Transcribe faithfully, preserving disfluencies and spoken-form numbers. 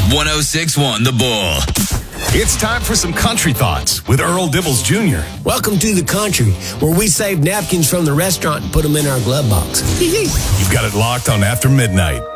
one oh six point one The Bull. It's time for some country thoughts with Earl Dibbles Junior Welcome to the country, where we save napkins from the restaurant and put them in our glove box. You've got it locked on After Midnight.